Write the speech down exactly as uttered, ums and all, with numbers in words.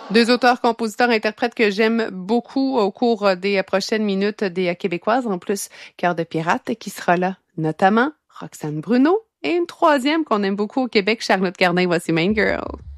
Deux auteurs, compositeurs, interprètes que j'aime beaucoup au cours des prochaines minutes des Québécoises. En plus, Cœur de pirate qui sera là, notamment Roxane Bruno. Et une troisième qu'on aime beaucoup au Québec, Charlotte Cardin. Voici Main Girl.